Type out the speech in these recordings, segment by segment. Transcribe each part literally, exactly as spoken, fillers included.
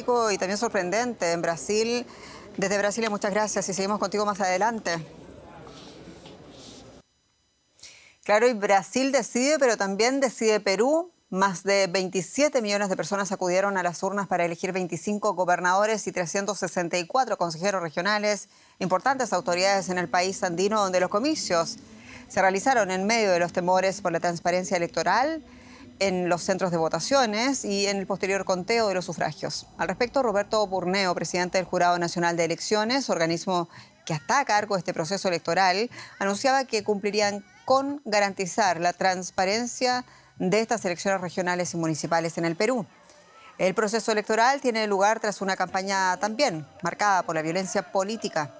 dramático y también sorprendente en Brasil. Desde Brasilia, muchas gracias y seguimos contigo más adelante. Claro, y Brasil decide, pero también decide Perú. Más de veintisiete millones de personas acudieron a las urnas para elegir veinticinco gobernadores y trescientos sesenta y cuatro consejeros regionales, importantes autoridades en el país andino, donde los comicios se realizaron en medio de los temores por la transparencia electoral en los centros de votaciones y en el posterior conteo de los sufragios. Al respecto, Roberto Burneo, presidente del Jurado Nacional de Elecciones, organismo que está a cargo de este proceso electoral, anunciaba que cumplirían con garantizar la transparencia de estas elecciones regionales y municipales en el Perú. El proceso electoral tiene lugar tras una campaña también marcada por la violencia política.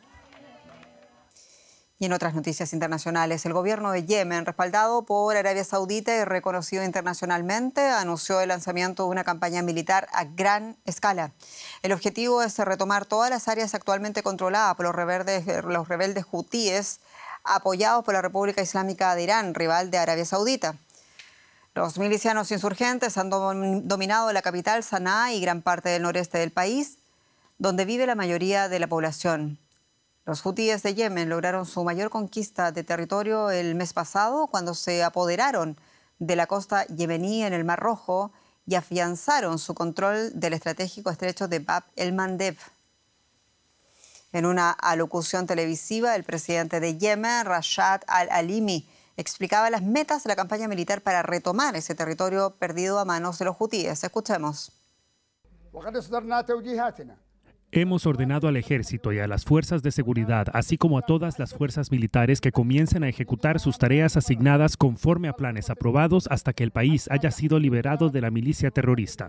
Y en otras noticias internacionales, el gobierno de Yemen, respaldado por Arabia Saudita y reconocido internacionalmente, anunció el lanzamiento de una campaña militar a gran escala. El objetivo es retomar todas las áreas actualmente controladas por los rebeldes, los rebeldes hutíes, apoyados por la República Islámica de Irán, rival de Arabia Saudita. Los milicianos insurgentes han dominado la capital, Saná, y gran parte del noreste del país, donde vive la mayoría de la población. Los hutíes de Yemen lograron su mayor conquista de territorio el mes pasado cuando se apoderaron de la costa yemení en el Mar Rojo y afianzaron su control del estratégico estrecho de Bab el-Mandeb. En una alocución televisiva, el presidente de Yemen, Rashad al-Alimi, explicaba las metas de la campaña militar para retomar ese territorio perdido a manos de los hutíes. Escuchemos. Hemos ordenado al ejército y a las fuerzas de seguridad, así como a todas las fuerzas militares, que comiencen a ejecutar sus tareas asignadas conforme a planes aprobados hasta que el país haya sido liberado de la milicia terrorista.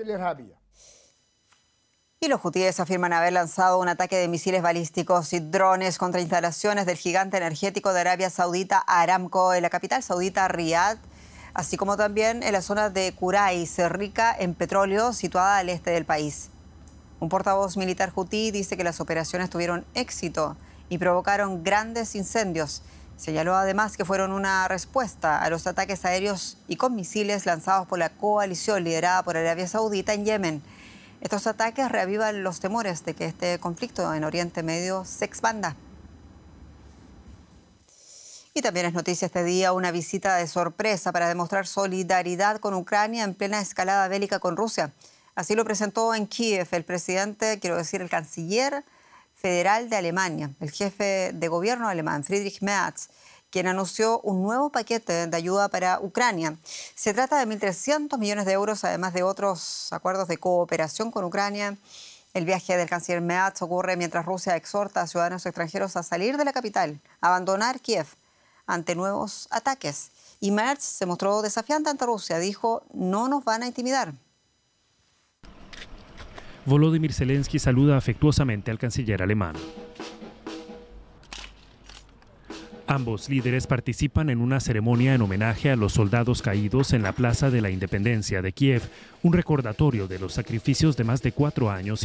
Y los hutíes afirman haber lanzado un ataque de misiles balísticos y drones contra instalaciones del gigante energético de Arabia Saudita, Aramco, en la capital saudita, Riad, así como también en la zona de Kurais, rica en petróleo, situada al este del país. Un portavoz militar hutí dice que las operaciones tuvieron éxito y provocaron grandes incendios. Señaló además que fueron una respuesta a los ataques aéreos y con misiles lanzados por la coalición liderada por Arabia Saudita en Yemen. Estos ataques reavivan los temores de que este conflicto en Oriente Medio se expanda. Y también es noticia este día una visita de sorpresa para demostrar solidaridad con Ucrania en plena escalada bélica con Rusia. Así lo presentó en Kiev el presidente, quiero decir, el canciller federal de Alemania, el jefe de gobierno alemán, Friedrich Merz, quien anunció un nuevo paquete de ayuda para Ucrania. Se trata de mil trescientos millones de euros, además de otros acuerdos de cooperación con Ucrania. El viaje del canciller Merz ocurre mientras Rusia exhorta a ciudadanos extranjeros a salir de la capital, a abandonar Kiev ante nuevos ataques. Y Merz se mostró desafiante ante Rusia, dijo: no nos van a intimidar. Volodymyr Zelensky saluda afectuosamente al canciller alemán. Ambos líderes participan en una ceremonia en homenaje a los soldados caídos en la Plaza de la Independencia de Kiev, un recordatorio de los sacrificios de más de cuatro años